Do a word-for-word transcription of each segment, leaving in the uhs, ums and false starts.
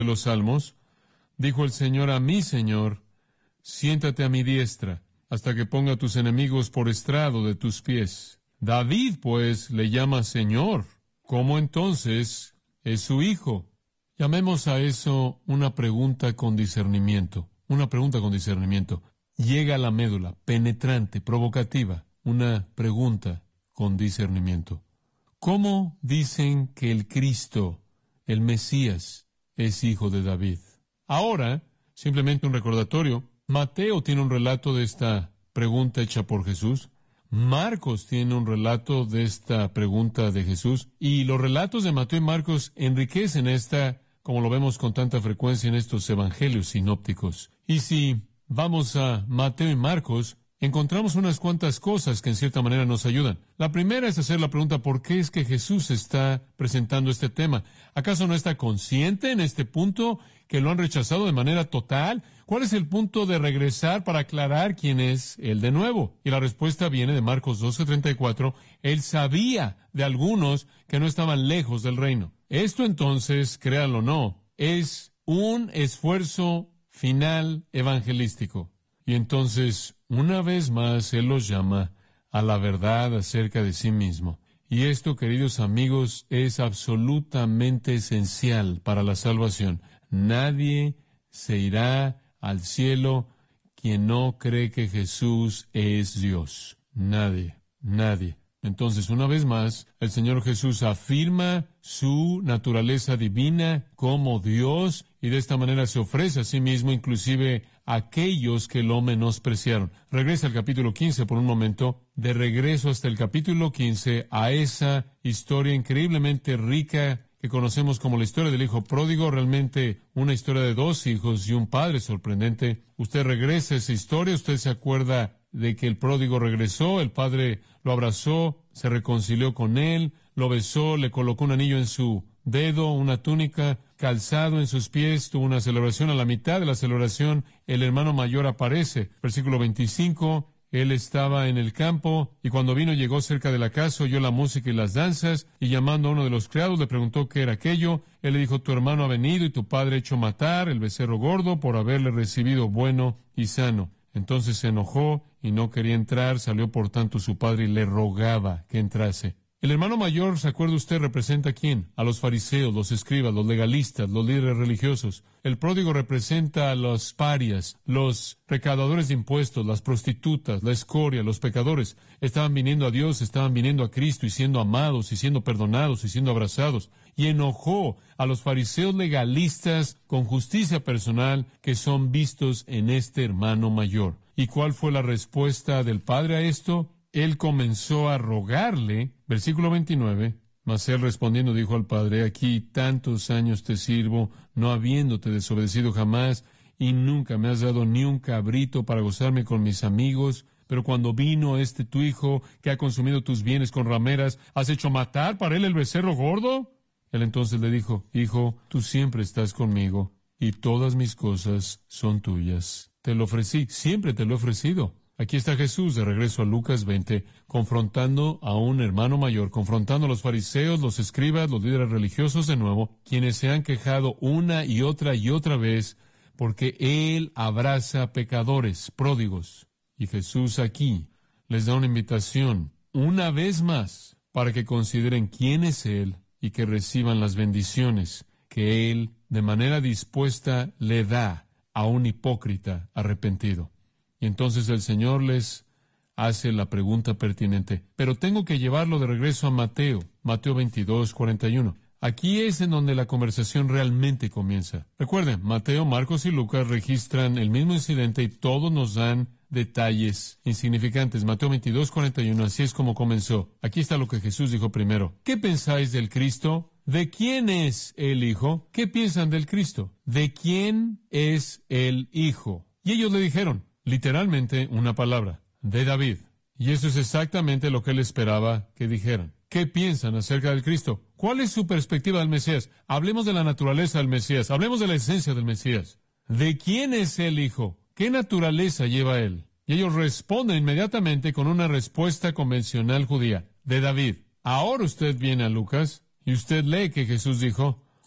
de los Salmos, dijo el Señor a mi Señor, siéntate a mi diestra, hasta que ponga a tus enemigos por estrado de tus pies. David, pues, le llama Señor. ¿Cómo entonces es su hijo? Llamemos a eso una pregunta con discernimiento. Una pregunta con discernimiento. Llega a la médula, penetrante, provocativa. Una pregunta con discernimiento. ¿Cómo dicen que el Cristo, el Mesías, es hijo de David? Ahora, simplemente un recordatorio, Mateo tiene un relato de esta pregunta hecha por Jesús. Marcos tiene un relato de esta pregunta de Jesús. Y los relatos de Mateo y Marcos enriquecen esta, como lo vemos con tanta frecuencia en estos evangelios sinópticos. Y si vamos a Mateo y Marcos, encontramos unas cuantas cosas que en cierta manera nos ayudan. La primera es hacer la pregunta, ¿por qué es que Jesús está presentando este tema? ¿Acaso no está consciente en este punto que lo han rechazado de manera total? ¿Cuál es el punto de regresar para aclarar quién es Él de nuevo? Y la respuesta viene de Marcos doce treinta y cuatro. Él sabía de algunos que no estaban lejos del reino. Esto entonces, créanlo o no, es un esfuerzo final evangelístico. Y entonces, una vez más, Él los llama a la verdad acerca de sí mismo. Y esto, queridos amigos, es absolutamente esencial para la salvación. Nadie se irá al cielo quien no cree que Jesús es Dios. Nadie, nadie. Entonces, una vez más, el Señor Jesús afirma su naturaleza divina como Dios y de esta manera se ofrece a sí mismo inclusive a aquellos que lo menospreciaron. Regresa al capítulo quince por un momento, de regreso hasta el capítulo quince a esa historia increíblemente rica que conocemos como la historia del hijo pródigo, realmente una historia de dos hijos y un padre sorprendente. Usted regresa a esa historia, usted se acuerda de que el pródigo regresó, el padre lo abrazó, se reconcilió con él, lo besó, le colocó un anillo en su dedo, una túnica, calzado en sus pies, tuvo una celebración. A la mitad de la celebración, el hermano mayor aparece. Versículo veinticinco, él estaba en el campo, y cuando vino llegó cerca de la casa, oyó la música y las danzas, y llamando a uno de los criados, le preguntó qué era aquello. Él le dijo, tu hermano ha venido, y tu padre ha hecho matar el becerro gordo por haberle recibido bueno y sano. Entonces se enojó y no quería entrar, salió por tanto su padre y le rogaba que entrase. El hermano mayor, ¿se acuerda usted? ¿Representa a quién? A los fariseos, los escribas, los legalistas, los líderes religiosos. El pródigo representa a los parias, los recaudadores de impuestos, las prostitutas, la escoria, los pecadores. Estaban viniendo a Dios, estaban viniendo a Cristo y siendo amados y siendo perdonados y siendo abrazados. Y enojó a los fariseos legalistas con justicia personal que son vistos en este hermano mayor. ¿Y cuál fue la respuesta del padre a esto? Él comenzó a rogarle, versículo veintinueve, mas él respondiendo dijo al padre, aquí tantos años te sirvo, no habiéndote desobedecido jamás, y nunca me has dado ni un cabrito para gozarme con mis amigos, pero cuando vino este tu hijo, que ha consumido tus bienes con rameras, ¿has hecho matar para él el becerro gordo? Él entonces le dijo, hijo, tú siempre estás conmigo, y todas mis cosas son tuyas. Te lo ofrecí, siempre te lo he ofrecido. Aquí está Jesús, de regreso a Lucas veinte, confrontando a un hermano mayor, confrontando a los fariseos, los escribas, los líderes religiosos de nuevo, quienes se han quejado una y otra y otra vez, porque Él abraza pecadores, pródigos. Y Jesús aquí les da una invitación, una vez más, para que consideren quién es Él y que reciban las bendiciones que Él, de manera dispuesta, le da a un hipócrita arrepentido. Y entonces el Señor les hace la pregunta pertinente. Pero tengo que llevarlo de regreso a Mateo, Mateo veintidós, cuarenta y uno. Aquí es en donde la conversación realmente comienza. Recuerden, Mateo, Marcos y Lucas registran el mismo incidente y todos nos dan detalles insignificantes. Mateo veintidós, cuarenta y uno, así es como comenzó. Aquí está lo que Jesús dijo primero. ¿Qué pensáis del Cristo? ¿De quién es el Hijo? ¿Qué piensan del Cristo? ¿De quién es el Hijo? Y ellos le dijeron, literalmente una palabra, de David. Y eso es exactamente lo que él esperaba que dijeran. ¿Qué piensan acerca del Cristo? ¿Cuál es su perspectiva del Mesías? Hablemos de la naturaleza del Mesías, hablemos de la esencia del Mesías. ¿De quién es el Hijo? ¿Qué naturaleza lleva él? Y ellos responden inmediatamente con una respuesta convencional judía, de David. Ahora usted viene a Lucas y usted lee que Jesús dijo,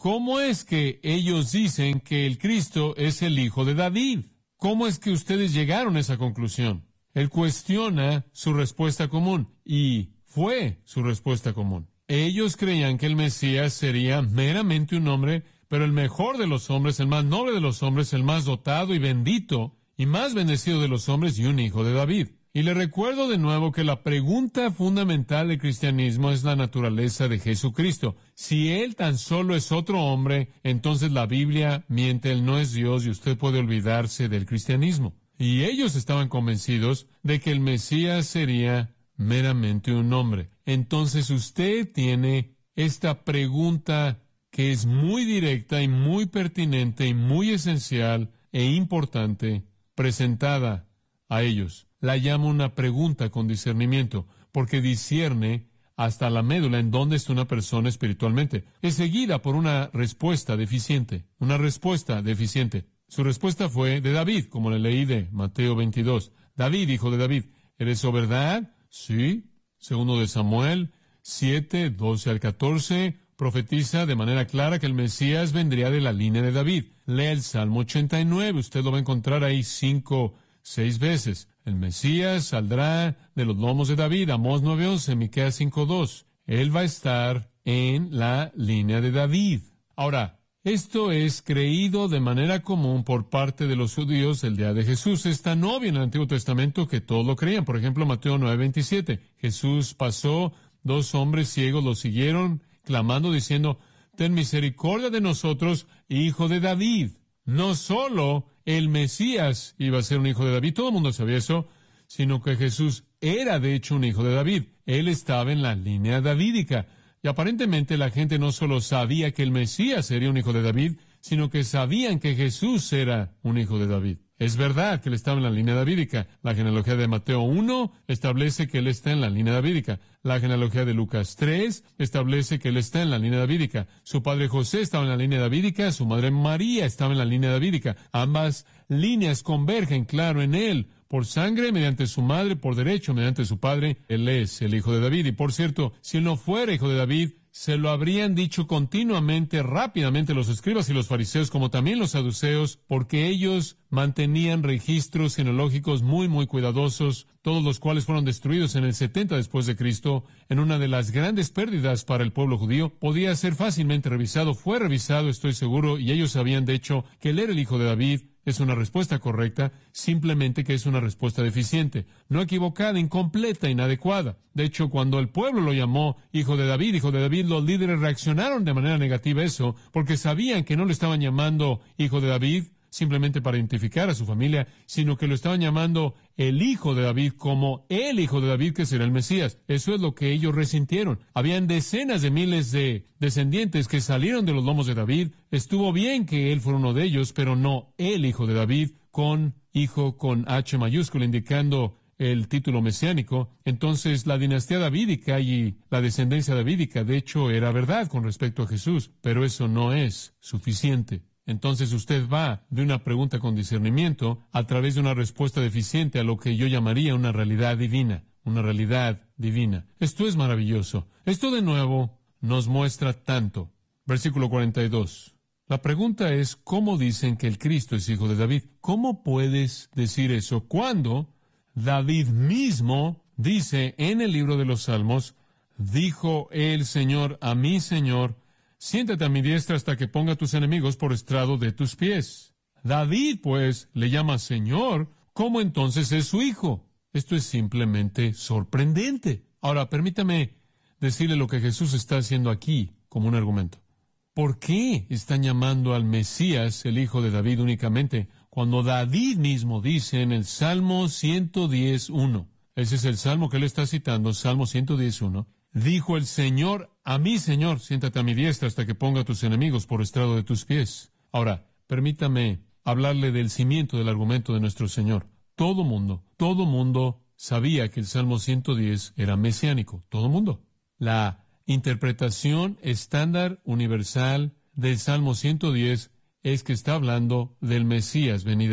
¿cómo es que ellos dicen que el Cristo es el hijo de David? ¿Cómo es que ustedes llegaron a esa conclusión? Él cuestiona su respuesta común, y fue su respuesta común. Ellos creían que el Mesías sería meramente un hombre, pero el mejor de los hombres, el más noble de los hombres, el más dotado y bendito, y más bendecido de los hombres, y un hijo de David. Y le recuerdo de nuevo que la pregunta fundamental del cristianismo es la naturaleza de Jesucristo. Si Él tan solo es otro hombre, entonces la Biblia miente, Él no es Dios, y usted puede olvidarse del cristianismo. Y ellos estaban convencidos de que el Mesías sería meramente un hombre. Entonces usted tiene esta pregunta que es muy directa y muy pertinente y muy esencial e importante presentada a ellos. La llama una pregunta con discernimiento, porque discierne hasta la médula en dónde está una persona espiritualmente. Es seguida por una respuesta deficiente, una respuesta deficiente. Su respuesta fue de David, como le leí de Mateo veintidós. David, hijo de David, ¿eres eso verdad? Sí. Segundo de Samuel siete, doce al catorce, profetiza de manera clara que el Mesías vendría de la línea de David. Lea el Salmo ochenta y nueve, usted lo va a encontrar ahí cinco, seis veces. El Mesías saldrá de los lomos de David, Amós nueve once, Miqueas cinco dos. Él va a estar en la línea de David. Ahora, esto es creído de manera común por parte de los judíos el día de Jesús. Es tan obvio en el Antiguo Testamento que todos lo creían. Por ejemplo, Mateo nueve veintisiete. Jesús pasó, dos hombres ciegos lo siguieron, clamando, diciendo, ten misericordia de nosotros, hijo de David. No solo el Mesías iba a ser un hijo de David, todo el mundo sabía eso, sino que Jesús era de hecho un hijo de David. Él estaba en la línea davídica. Y aparentemente la gente no solo sabía que el Mesías sería un hijo de David, sino que sabían que Jesús era un hijo de David. Es verdad que él estaba en la línea davídica. La genealogía de Mateo uno establece que él está en la línea davídica. La genealogía de Lucas tres establece que él está en la línea davídica. Su padre José estaba en la línea davídica, su madre María estaba en la línea davídica. Ambas líneas convergen, claro, en él. Por sangre, mediante su madre, por derecho, mediante su padre, él es el hijo de David. Y por cierto, si él no fuera hijo de David, se lo habrían dicho continuamente, rápidamente los escribas y los fariseos, como también los saduceos, porque ellos mantenían registros genealógicos muy, muy cuidadosos, todos los cuales fueron destruidos en el setenta después de Cristo, en una de las grandes pérdidas para el pueblo judío. Podía ser fácilmente revisado, fue revisado, estoy seguro, y ellos sabían, de hecho, que él era el hijo de David. Es una respuesta correcta, simplemente que es una respuesta deficiente, no equivocada, incompleta, inadecuada. De hecho, cuando el pueblo lo llamó hijo de David, hijo de David, los líderes reaccionaron de manera negativa a eso, porque sabían que no lo estaban llamando hijo de David simplemente para identificar a su familia, sino que lo estaban llamando el hijo de David como el hijo de David, que será el Mesías. Eso es lo que ellos resintieron. Habían decenas de miles de descendientes que salieron de los lomos de David. Estuvo bien que él fuera uno de ellos, pero no el hijo de David, con hijo con H mayúscula, indicando el título mesiánico. Entonces, la dinastía davídica y la descendencia davídica, de hecho, era verdad con respecto a Jesús, pero eso no es suficiente. Entonces usted va de una pregunta con discernimiento a través de una respuesta deficiente a lo que yo llamaría una realidad divina, una realidad divina. Esto es maravilloso. Esto de nuevo nos muestra tanto. Versículo cuarenta y dos. La pregunta es, ¿cómo dicen que el Cristo es hijo de David? ¿Cómo puedes decir eso cuando David mismo dice en el libro de los Salmos, dijo el Señor a mi Señor, siéntate a mi diestra hasta que ponga a tus enemigos por estrado de tus pies? David, pues, le llama Señor, ¿cómo entonces es su hijo? Esto es simplemente sorprendente. Ahora, permítame decirle lo que Jesús está haciendo aquí como un argumento. ¿Por qué están llamando al Mesías el hijo de David únicamente, cuando David mismo dice en el Salmo ciento diez uno? Ese es el Salmo que él está citando, Salmo ciento diez uno. Dijo el Señor a mi Señor, siéntate a mi diestra hasta que ponga a tus enemigos por estrado de tus pies. Ahora, permítame hablarle del cimiento del argumento de nuestro Señor. Todo mundo, todo mundo sabía que el Salmo ciento diez era mesiánico. Todo mundo. La interpretación estándar universal del Salmo ciento diez es que está hablando del Mesías venidero.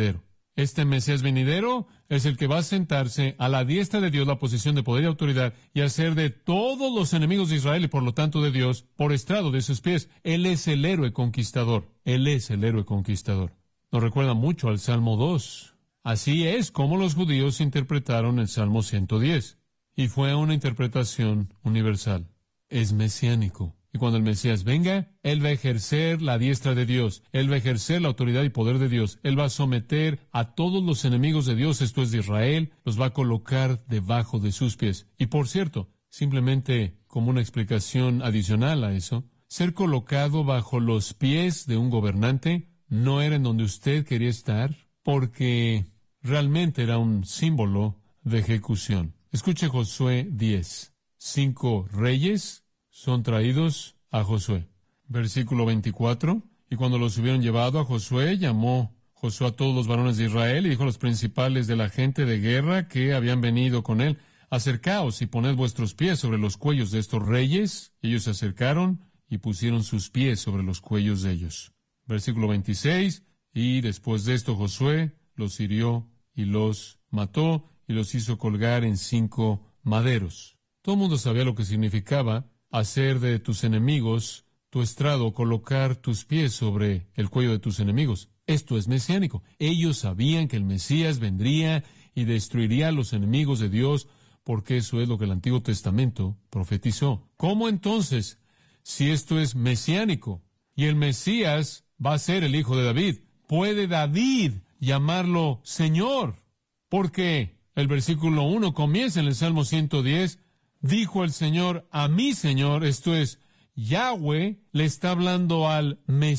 Este Mesías venidero es el que va a sentarse a la diestra de Dios, la posición de poder y autoridad, y hacer de todos los enemigos de Israel y por lo tanto de Dios, por estrado de sus pies. Él es el héroe conquistador. Él es el héroe conquistador. Nos recuerda mucho al Salmo dos. Así es como los judíos interpretaron el Salmo ciento diez. Y fue una interpretación universal. Es mesiánico. Y cuando el Mesías venga, Él va a ejercer la diestra de Dios. Él va a ejercer la autoridad y poder de Dios. Él va a someter a todos los enemigos de Dios, esto es de Israel, los va a colocar debajo de sus pies. Y por cierto, simplemente como una explicación adicional a eso, ser colocado bajo los pies de un gobernante no era en donde usted quería estar, porque realmente era un símbolo de ejecución. Escuche Josué diez. Cinco reyes son traídos a Josué. Versículo veinticuatro. Y cuando los hubieron llevado a Josué, llamó Josué a todos los varones de Israel y dijo a los principales de la gente de guerra que habían venido con él: acercaos y poned vuestros pies sobre los cuellos de estos reyes. Y ellos se acercaron y pusieron sus pies sobre los cuellos de ellos. Versículo veintiséis. Y después de esto Josué los hirió y los mató y los hizo colgar en cinco maderos. Todo el mundo sabía lo que significaba hacer de tus enemigos tu estrado, colocar tus pies sobre el cuello de tus enemigos. Esto es mesiánico. Ellos sabían que el Mesías vendría y destruiría a los enemigos de Dios, porque eso es lo que el Antiguo Testamento profetizó. ¿Cómo entonces, si esto es mesiánico y el Mesías va a ser el hijo de David, puede David llamarlo Señor? Porque el versículo uno comienza en el Salmo ciento diez, dijo el Señor a mi Señor, esto es, Yahweh le está hablando al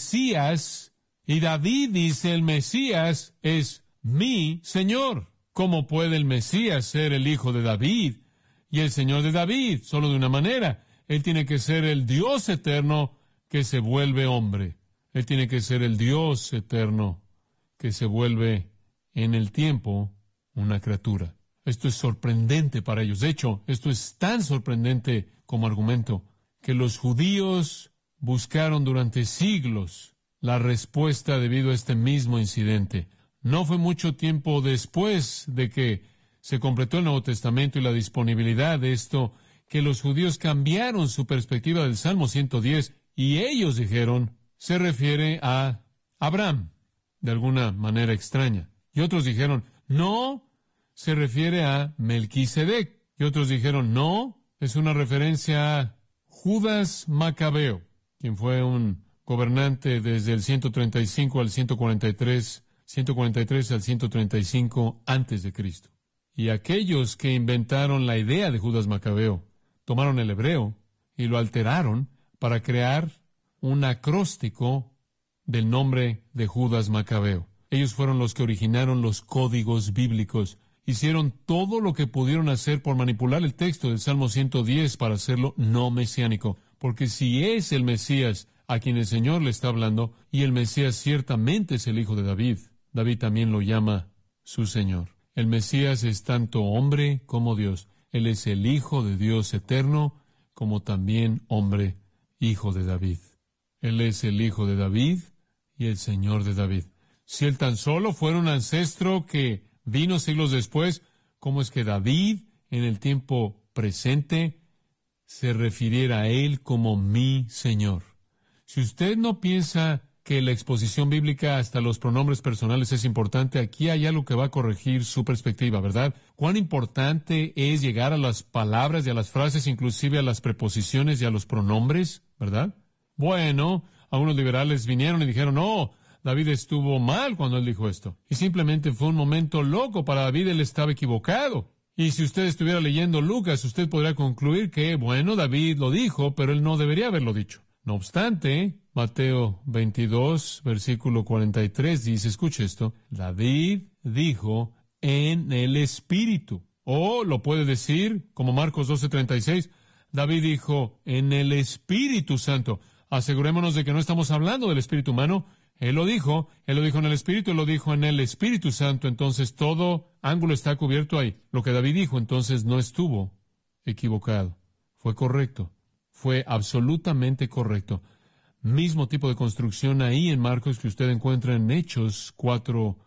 Mesías, y David dice, el Mesías es mi Señor. ¿Cómo puede el Mesías ser el hijo de David y el Señor de David? Solo de una manera. Él tiene que ser el Dios eterno que se vuelve hombre. Él tiene que ser el Dios eterno que se vuelve en el tiempo una criatura. Esto es sorprendente para ellos. De hecho, esto es tan sorprendente como argumento que los judíos buscaron durante siglos la respuesta debido a este mismo incidente. No fue mucho tiempo después de que se completó el Nuevo Testamento y la disponibilidad de esto, que los judíos cambiaron su perspectiva del Salmo ciento diez y ellos dijeron, se refiere a Abraham, de alguna manera extraña. Y otros dijeron, no, se refiere a Melquisedec. Y otros dijeron, no, es una referencia a Judas Macabeo, quien fue un gobernante desde el ciento treinta y cinco al ciento cuarenta y tres, ciento cuarenta y tres al ciento treinta y cinco antes de Cristo. Y aquellos que inventaron la idea de Judas Macabeo tomaron el hebreo y lo alteraron para crear un acróstico del nombre de Judas Macabeo. Ellos fueron los que originaron los códigos bíblicos. Hicieron todo lo que pudieron hacer por manipular el texto del Salmo ciento diez para hacerlo no mesiánico. Porque si es el Mesías a quien el Señor le está hablando, y el Mesías ciertamente es el hijo de David, David también lo llama su Señor. El Mesías es tanto hombre como Dios. Él es el Hijo de Dios eterno, como también hombre, hijo de David. Él es el Hijo de David y el Señor de David. Si él tan solo fuera un ancestro que vino siglos después, ¿cómo es que David, en el tiempo presente, se refiriera a él como mi Señor? Si usted no piensa que la exposición bíblica hasta los pronombres personales es importante, aquí hay algo que va a corregir su perspectiva, ¿verdad? Cuán importante es llegar a las palabras y a las frases, inclusive a las preposiciones y a los pronombres, ¿verdad? Bueno, algunos liberales vinieron y dijeron, no, David estuvo mal cuando él dijo esto. Y simplemente fue un momento loco para David, él estaba equivocado. Y si usted estuviera leyendo Lucas, usted podría concluir que, bueno, David lo dijo, pero él no debería haberlo dicho. No obstante, Mateo veintidós, versículo cuarenta y tres dice, escuche esto, David dijo en el Espíritu. O lo puede decir, como Marcos doce, treinta y seis, David dijo en el Espíritu Santo. Asegurémonos de que no estamos hablando del Espíritu humano. Él lo dijo, él lo dijo en el Espíritu, él lo dijo en el Espíritu Santo. Entonces todo ángulo está cubierto ahí. Lo que David dijo entonces no estuvo equivocado. Fue correcto. Fue absolutamente correcto. Mismo tipo de construcción ahí en Marcos que usted encuentra en Hechos cuatro,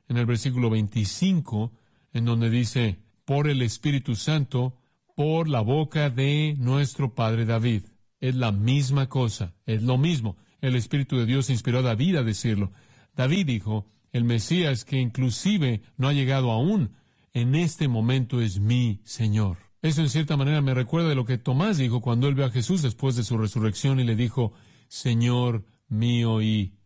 en el versículo veinticinco, en donde dice, por el Espíritu Santo, por la boca de nuestro padre David. Es la misma cosa, es lo mismo. El Espíritu de Dios inspiró a David a decirlo. David dijo, el Mesías que inclusive no ha llegado aún, en este momento es mi Señor. Eso en cierta manera me recuerda de lo que Tomás dijo cuando él vio a Jesús después de su resurrección y le dijo, Señor mío y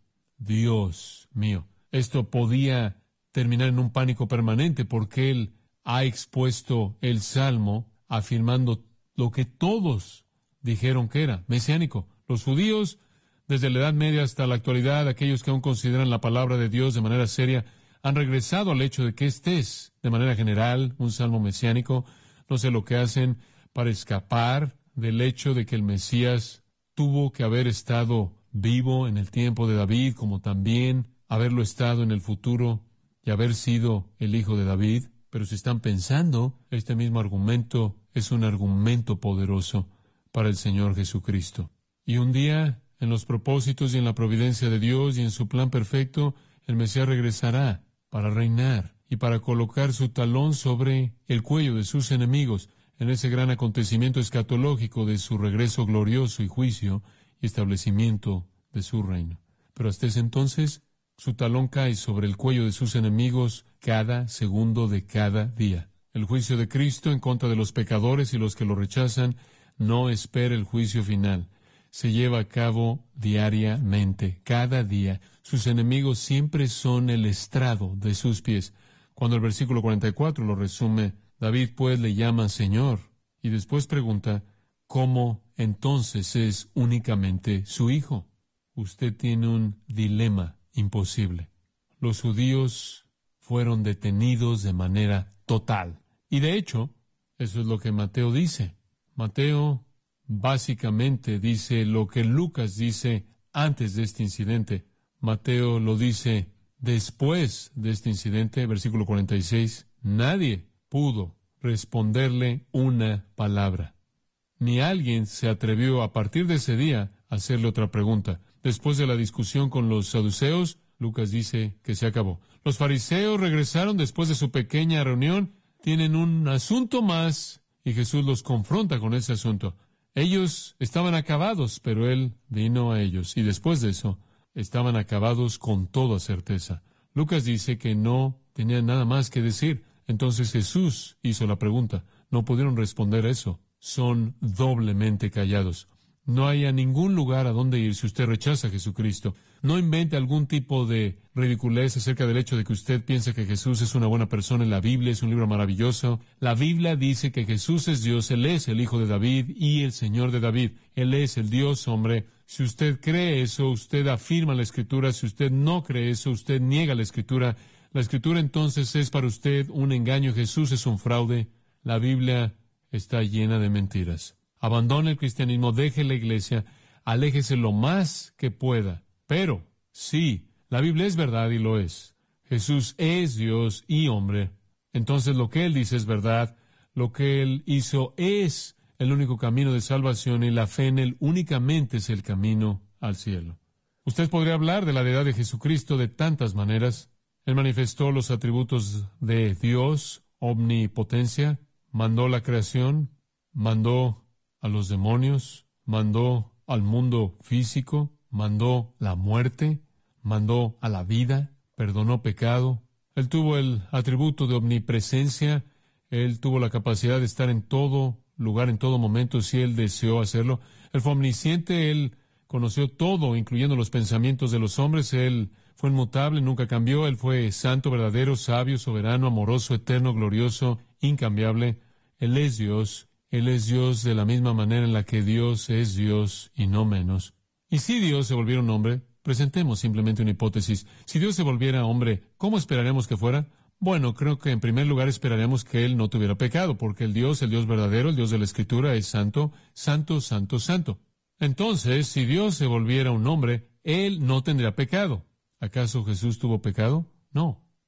Dios mío. Esto podía terminar en un pánico permanente porque él ha expuesto el Salmo afirmando lo que todos dijeron que era, mesiánico. Los judíos, desde la Edad Media hasta la actualidad, aquellos que aún consideran la palabra de Dios de manera seria, han regresado al hecho de que este es, de manera general, un salmo mesiánico. No sé lo que hacen para escapar del hecho de que el Mesías tuvo que haber estado vivo en el tiempo de David, como también haberlo estado en el futuro y haber sido el hijo de David. Pero si están pensando, este mismo argumento es un argumento poderoso para el Señor Jesucristo. Y un día, en los propósitos y en la providencia de Dios y en su plan perfecto, el Mesías regresará para reinar y para colocar su talón sobre el cuello de sus enemigos en ese gran acontecimiento escatológico de su regreso glorioso y juicio y establecimiento de su reino. Pero hasta ese entonces, su talón cae sobre el cuello de sus enemigos cada segundo de cada día. El juicio de Cristo en contra de los pecadores y los que lo rechazan no espera el juicio final. Se lleva a cabo diariamente, cada día. Sus enemigos siempre son el estrado de sus pies. Cuando el versículo cuarenta y cuatro lo resume, David pues le llama Señor, y después pregunta, ¿cómo entonces es únicamente su hijo? Usted tiene un dilema imposible. Los judíos fueron detenidos de manera total. Y de hecho, eso es lo que Mateo dice. Mateo básicamente dice lo que Lucas dice antes de este incidente. Mateo lo dice después de este incidente, versículo cuarenta y seis. Nadie pudo responderle una palabra. Ni alguien se atrevió a partir de ese día a hacerle otra pregunta. Después de la discusión con los saduceos, Lucas dice que se acabó. Los fariseos regresaron después de su pequeña reunión, tienen un asunto más y Jesús los confronta con ese asunto. Ellos estaban acabados, pero Él vino a ellos y después de eso estaban acabados con toda certeza. Lucas dice que no tenían nada más que decir. Entonces Jesús hizo la pregunta. No pudieron responder eso. Son doblemente callados. No hay a ningún lugar a donde ir si usted rechaza a Jesucristo. No invente algún tipo de ridiculez acerca del hecho de que usted piensa que Jesús es una buena persona en la Biblia, es un libro maravilloso. La Biblia dice que Jesús es Dios, Él es el Hijo de David y el Señor de David. Él es el Dios hombre. Si usted cree eso, usted afirma la Escritura. Si usted no cree eso, usted niega la Escritura. La Escritura entonces es para usted un engaño. Jesús es un fraude. La Biblia está llena de mentiras. Abandone el cristianismo, deje la iglesia, aléjese lo más que pueda. Pero, sí, la Biblia es verdad y lo es. Jesús es Dios y hombre. Entonces lo que Él dice es verdad. Lo que Él hizo es el único camino de salvación y la fe en Él únicamente es el camino al cielo. Usted podría hablar de la deidad de Jesucristo de tantas maneras. Él manifestó los atributos de Dios, omnipotencia, mandó la creación, mandó a los demonios, mandó al mundo físico, mandó la muerte, mandó a la vida, perdonó pecado. Él tuvo el atributo de omnipresencia, Él tuvo la capacidad de estar en todo lugar, en todo momento, si Él deseó hacerlo. Él fue omnisciente, Él conoció todo, incluyendo los pensamientos de los hombres. Él fue inmutable, nunca cambió. Él fue santo, verdadero, sabio, soberano, amoroso, eterno, glorioso, incambiable. Él es Dios. Él es Dios de la misma manera en la que Dios es Dios y no menos. Y si Dios se volviera un hombre, presentemos simplemente una hipótesis. Si Dios se volviera hombre, ¿cómo esperaremos que fuera? Bueno, creo que en primer lugar esperaremos que Él no tuviera pecado, porque el Dios, el Dios verdadero, el Dios de la Escritura, es santo, santo, santo, santo. Entonces, si Dios se volviera un hombre, Él no tendría pecado. ¿Acaso Jesús tuvo pecado? No.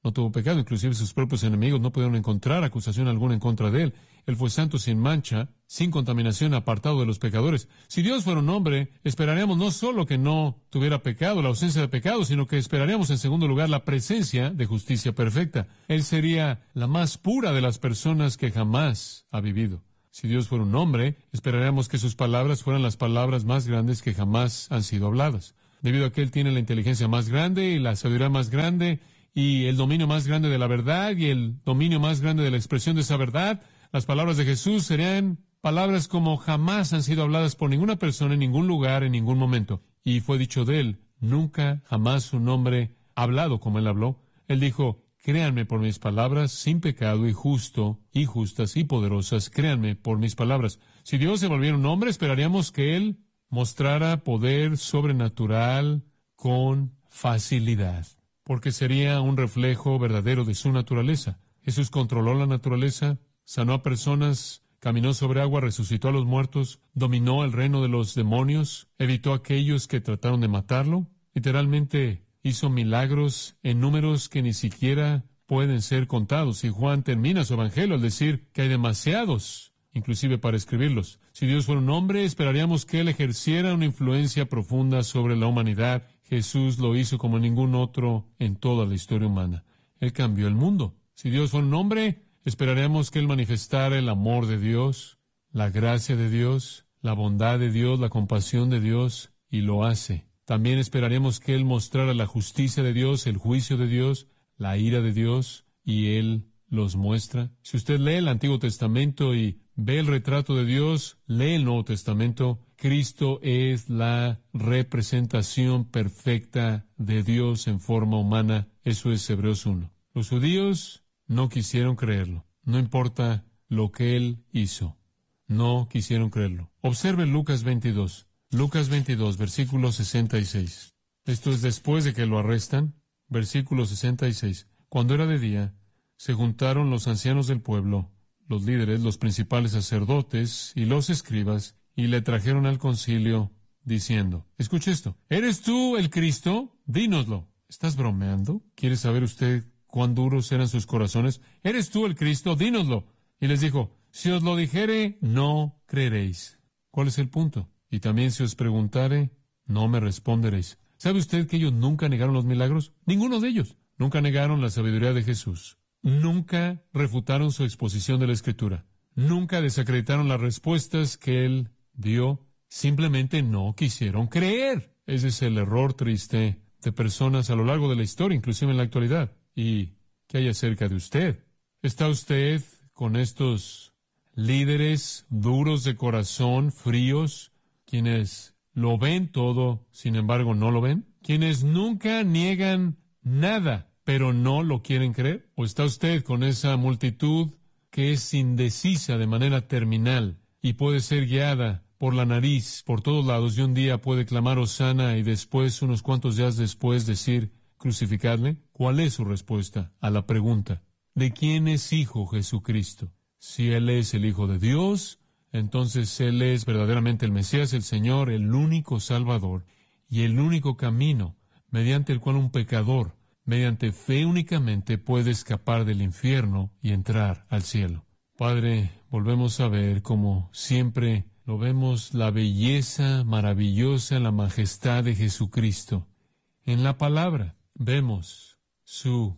no tuvo pecado, inclusive sus propios enemigos no pudieron encontrar acusación alguna en contra de él. Él fue santo, sin mancha, sin contaminación, apartado de los pecadores. Si Dios fuera un hombre, esperaríamos no solo que no tuviera pecado, la ausencia de pecado, sino que esperaríamos en segundo lugar la presencia de justicia perfecta. Él sería la más pura de las personas que jamás ha vivido. Si Dios fuera un hombre, esperaríamos que sus palabras fueran las palabras más grandes que jamás han sido habladas. Debido a que Él tiene la inteligencia más grande y la sabiduría más grande y el dominio más grande de la verdad y el dominio más grande de la expresión de esa verdad, las palabras de Jesús serían palabras como jamás han sido habladas por ninguna persona en ningún lugar, en ningún momento. Y fue dicho de Él, nunca, jamás un hombre ha hablado como Él habló. Él dijo, créanme por mis palabras, sin pecado y justo, y justas y poderosas, créanme por mis palabras. Si Dios se volviera un hombre, esperaríamos que Él mostrara poder sobrenatural con facilidad, porque sería un reflejo verdadero de su naturaleza. Jesús controló la naturaleza, sanó a personas, caminó sobre agua, resucitó a los muertos, dominó el reino de los demonios, evitó a aquellos que trataron de matarlo, literalmente hizo milagros en números que ni siquiera pueden ser contados. Y Juan termina su evangelio al decir que hay demasiados, inclusive para escribirlos. Si Dios fuera un hombre, esperaríamos que Él ejerciera una influencia profunda sobre la humanidad. Jesús lo hizo como ningún otro en toda la historia humana. Él cambió el mundo. Si Dios fuera un hombre, esperaríamos que Él manifestara el amor de Dios, la gracia de Dios, la bondad de Dios, la compasión de Dios, y lo hace. También esperaríamos que Él mostrara la justicia de Dios, el juicio de Dios, la ira de Dios, y Él los muestra. Si usted lee el Antiguo Testamento y ve el retrato de Dios, lee el Nuevo Testamento, Cristo es la representación perfecta de Dios en forma humana. Eso es Hebreos uno. Los judíos no quisieron creerlo. No importa lo que Él hizo. No quisieron creerlo. Observe Lucas veintidós. Lucas veintidós, versículo sesenta y seis. Esto es después de que lo arrestan. Versículo sesenta y seis. Cuando era de día, se juntaron los ancianos del pueblo, los líderes, los principales sacerdotes y los escribas, y le trajeron al concilio, diciendo, escuche esto, ¿eres tú el Cristo? Dínoslo. ¿Estás bromeando? ¿Quiere saber usted cuán duros eran sus corazones? ¿Eres tú el Cristo? Dínoslo. Y les dijo, si os lo dijere, no creeréis. ¿Cuál es el punto? Y también si os preguntare, no me responderéis. ¿Sabe usted que ellos nunca negaron los milagros? Ninguno de ellos. Nunca negaron la sabiduría de Jesús. Nunca refutaron su exposición de la Escritura. Nunca desacreditaron las respuestas que Él dio. Simplemente no quisieron creer. Ese es el error triste de personas a lo largo de la historia, inclusive en la actualidad. ¿Y qué hay acerca de usted? ¿Está usted con estos líderes duros de corazón, fríos, quienes lo ven todo, sin embargo no lo ven? ¿Quienes nunca niegan nada, pero no lo quieren creer? ¿O está usted con esa multitud que es indecisa de manera terminal y puede ser guiada por la nariz por todos lados y un día puede clamar Hosana y después, unos cuantos días después, decir crucificadle? ¿Cuál es su respuesta a la pregunta de quién es hijo Jesucristo? Si Él es el Hijo de Dios, entonces Él es verdaderamente el Mesías, el Señor, el único Salvador y el único camino mediante el cual un pecador, mediante fe únicamente, puede escapar del infierno y entrar al cielo. Padre, volvemos a ver, como siempre lo vemos, la belleza maravillosa, la majestad de Jesucristo. En la palabra vemos su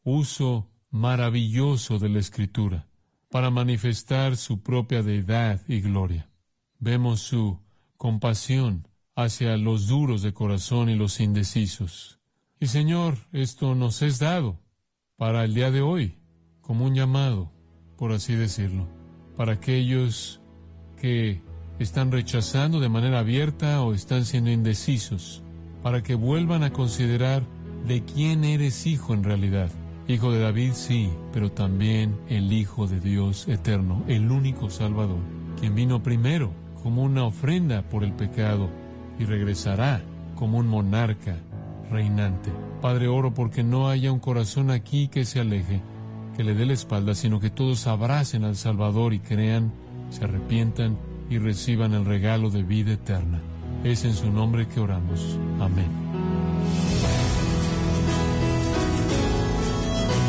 uso maravilloso de la Escritura para manifestar su propia deidad y gloria. Vemos su compasión hacia los duros de corazón y los indecisos. Y Señor, esto nos es dado para el día de hoy, como un llamado, por así decirlo, para aquellos que están rechazando de manera abierta o están siendo indecisos, para que vuelvan a considerar de quién eres hijo en realidad. Hijo de David, sí, pero también el Hijo de Dios eterno, el único Salvador, quien vino primero como una ofrenda por el pecado y regresará como un monarca reinante. Padre, oro porque no haya un corazón aquí que se aleje, que le dé la espalda, sino que todos abracen al Salvador y crean, se arrepientan y reciban el regalo de vida eterna. Es en su nombre que oramos. Amén.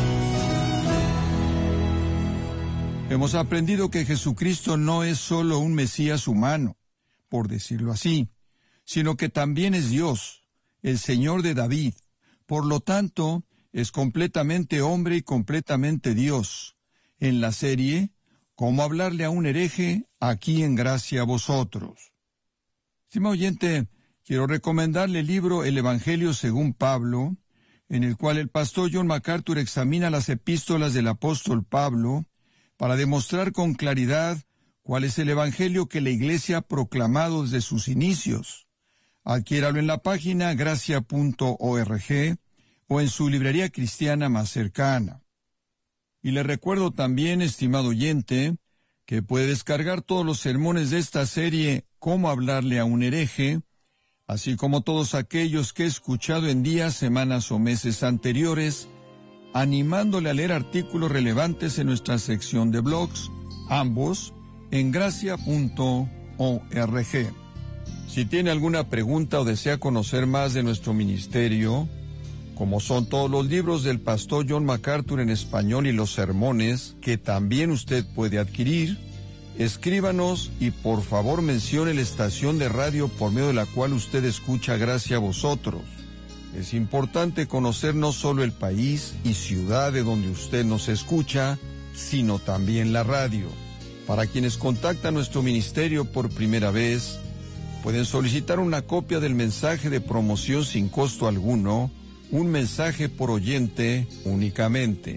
Hemos aprendido que Jesucristo no es solo un Mesías humano, por decirlo así, sino que también es Dios, el Señor de David. Por lo tanto, es completamente hombre y completamente Dios. En la serie, ¿Cómo hablarle a un hereje?, aquí en Gracia a Vosotros. Estimado oyente, quiero recomendarle el libro El Evangelio según Pablo, en el cual el pastor John MacArthur examina las epístolas del apóstol Pablo para demostrar con claridad cuál es el Evangelio que la Iglesia ha proclamado desde sus inicios. Adquiéralo en la página gracia punto org o en su librería cristiana más cercana. Y le recuerdo también, estimado oyente, que puede descargar todos los sermones de esta serie Cómo hablarle a un hereje, así como todos aquellos que he escuchado en días, semanas o meses anteriores, animándole a leer artículos relevantes en nuestra sección de blogs, ambos en gracia punto org. Si tiene alguna pregunta o desea conocer más de nuestro ministerio, como son todos los libros del pastor John MacArthur en español y los sermones, que también usted puede adquirir, escríbanos y por favor mencione la estación de radio por medio de la cual usted escucha Gracia a Vosotros. Es importante conocer no solo el país y ciudad de donde usted nos escucha, sino también la radio. Para quienes contactan nuestro ministerio por primera vez, pueden solicitar una copia del mensaje de promoción sin costo alguno, un mensaje por oyente únicamente.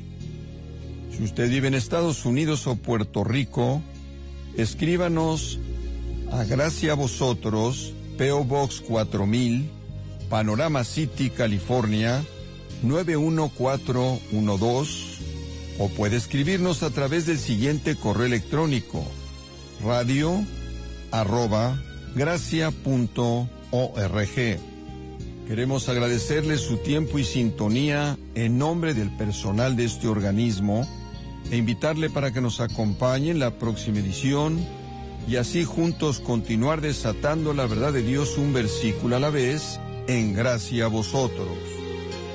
Si usted vive en Estados Unidos o Puerto Rico, escríbanos a Gracia a Vosotros, P O Box cuatro mil, Panorama City, California, nueve uno cuatro uno dos, o puede escribirnos a través del siguiente correo electrónico, radio arroba gracia punto org. Queremos agradecerle su tiempo y sintonía en nombre del personal de este organismo e invitarle para que nos acompañe en la próxima edición y así juntos continuar desatando la verdad de Dios un versículo a la vez en Gracia a Vosotros.